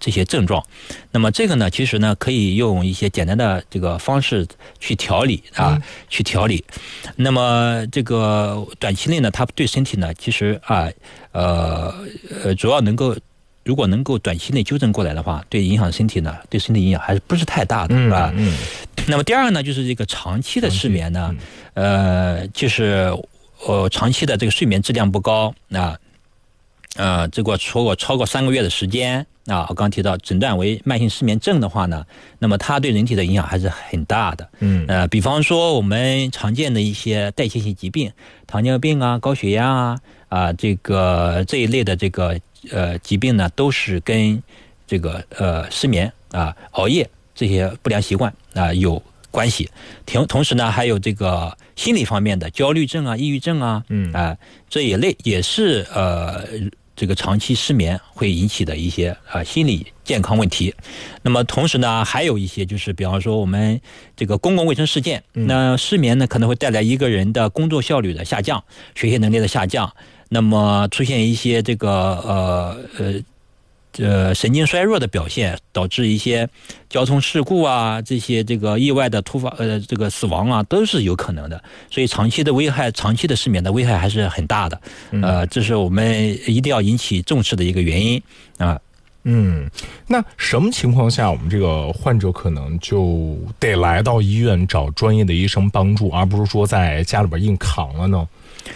这些症状。那么这个呢，其实呢可以用一些简单的这个方式去调理去调理。那么这个短期内呢，它对身体呢，其实主要如果能够短期内纠正过来的话，对身体影响还是不是太大的，是吧？那么第二个呢，就是这个长期的失眠呢，就是长期的这个睡眠质量不高这个超过3个月的时间我刚提到诊断为慢性失眠症的话呢，那么它对人体的影响还是很大的。比方说我们常见的一些代谢性疾病，糖尿病高血压这一类的这个疾病呢，都是跟这个失眠熬夜这些不良习惯有关系。同时呢，还有这个心理方面的焦虑症抑郁症这一类也是这个长期失眠会引起的一些心理健康问题。那么同时呢，还有一些就是比方说我们这个公共卫生事件，那失眠呢可能会带来一个人的工作效率的下降，学习能力的下降，那么出现一些这个神经衰弱的表现，导致一些交通事故这些这个意外的突发这个死亡都是有可能的。所以长期的失眠的危害还是很大的。这是我们一定要引起重视的一个原因那什么情况下我们这个患者可能就得来到医院找专业的医生帮助，而不是说在家里边硬扛了呢？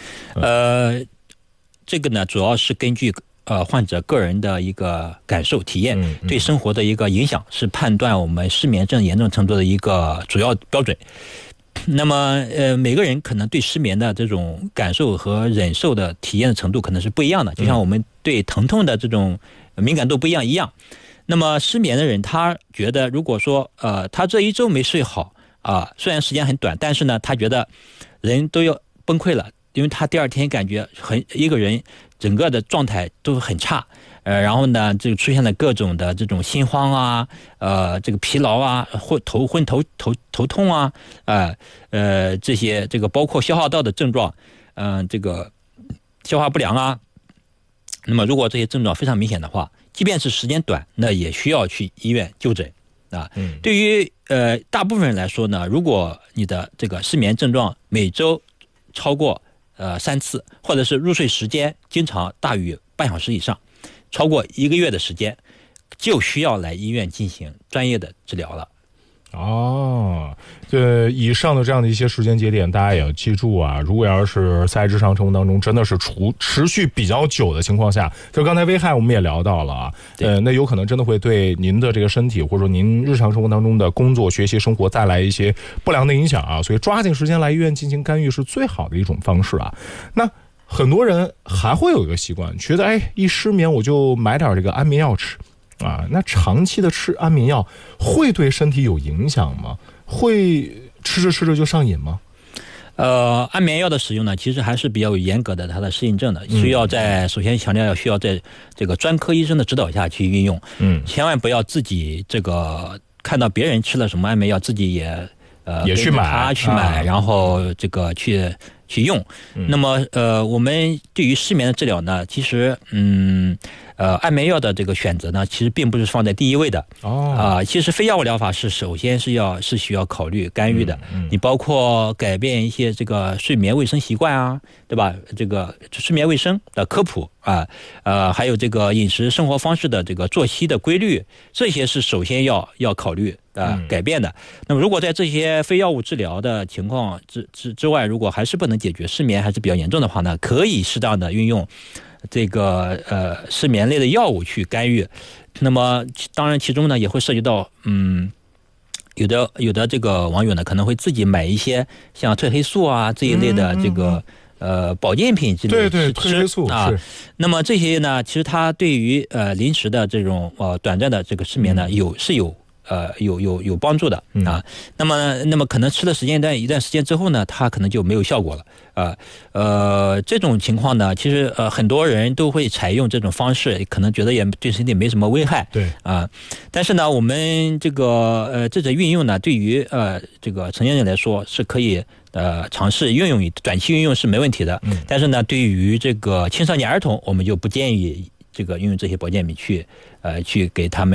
这个呢主要是根据患者个人的一个感受体验对生活的一个影响，是判断我们失眠症严重程度的一个主要标准。那么每个人可能对失眠的这种感受和忍受的体验的程度可能是不一样的，就像我们对疼痛的这种敏感度不一样。那么失眠的人他觉得，如果说他这一周没睡好虽然时间很短，但是呢他觉得人都要崩溃了，因为他第二天感觉一个人整个的状态都很差，然后呢，就出现了各种的这种心慌这个疲劳头痛这些这个包括消化道的症状，这个消化不良那么如果这些症状非常明显的话，即便是时间短，那也需要去医院就诊对于大部分人来说呢，如果你的这个失眠症状每周超过3次，或者是入睡时间经常大于半小时以上，超过1个月的时间，就需要来医院进行专业的治疗了。 以上的这样的一些时间节点大家也要记住如果要是在日常生活当中真的是持续比较久的情况下，就刚才危害我们也聊到了那有可能真的会对您的这个身体或者说您日常生活当中的工作学习生活带来一些不良的影响所以抓紧时间来医院进行干预是最好的一种方式那很多人还会有一个习惯，觉得一失眠我就买点这个安眠药吃那长期的吃安眠药会对身体有影响吗？会吃着就上瘾吗？ 安眠药的使用呢，其实还是比较严格的，它的适应症的，需要首先强调需要在这个专科医生的指导下去运用，千万不要自己这个看到别人吃了什么安眠药，自己也去买， 然后这个去用。那么我们对于失眠的治疗呢，其实安眠药的这个选择呢，其实并不是放在第一位的其实非药物疗法首先是需要考虑干预的。你包括改变一些这个睡眠卫生习惯对吧？这个睡眠卫生的科普还有这个饮食生活方式的这个作息的规律，这些是首先要考虑改变的。那么如果在这些非药物治疗的情况之外，如果还是不能解决失眠还是比较严重的话呢，可以适当的运用这个失眠类的药物去干预。那么当然其中呢也会涉及到有的这个网友呢可能会自己买一些像褪黑素这一类的这个保健品之类的褪黑素那么这些呢其实它对于临时的这种短暂的这个失眠呢有帮助的那么可能吃了一段时间之后呢，它可能就没有效果了这种情况呢，其实很多人都会采用这种方式，可能觉得也对身体没什么危害， 对但是呢，我们这个这种运用呢，对于这个成年人来说是可以尝试运用，短期运用是没问题的，但是呢，对于这个青少年儿童，我们就不建议这个运用这些保健品去给他们